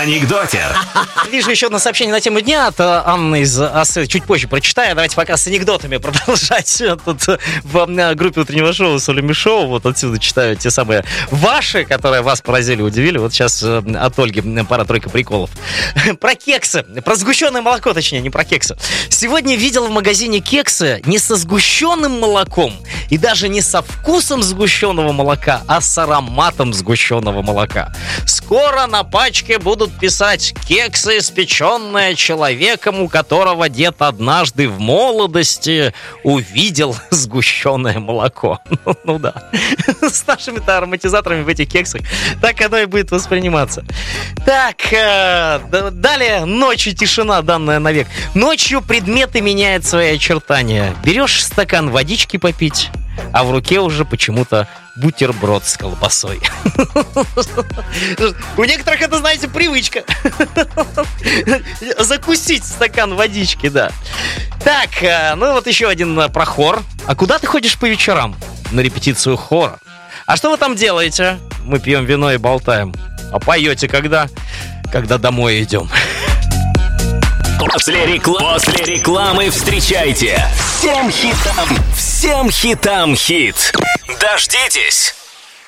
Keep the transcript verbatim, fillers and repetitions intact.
Анекдотер. Вижу еще одно сообщение на тему дня от Анны из Осы. Чуть позже прочитаю. Давайте пока с анекдотами продолжать. Тут в группе утреннего шоу Соли Шоу, вот отсюда читаю те самые ваши, которые вас поразили, удивили. Вот сейчас от Ольги пара-тройка приколов. Про кексы. Про сгущенное молоко, точнее, не про кексы. Сегодня видел в магазине кексы не со сгущенным молоком и даже не со вкусом сгущенного молока, а с ароматом сгущенного молока. Скоро на пачке будут писать: кексы, испеченные человеком, у которого дед однажды в молодости увидел сгущенное молоко. Ну, ну да. С нашими-то ароматизаторами в этих кексах так оно и будет восприниматься. Так, э, далее ночью тишина, данная навек. Ночью предметы меняют свои очертания. Берешь стакан водички попить, а в руке уже почему-то бутерброд с колбасой. У некоторых это, знаете, привычка. Закусить стакан водички, да. Так, ну вот еще один про хор. А куда ты ходишь по вечерам? На репетицию хора. А что вы там делаете? Мы пьем вино и болтаем. А поете когда? Когда домой идем. После, реклам... После рекламы встречайте всем хитам, всем хитам хит. Дождитесь.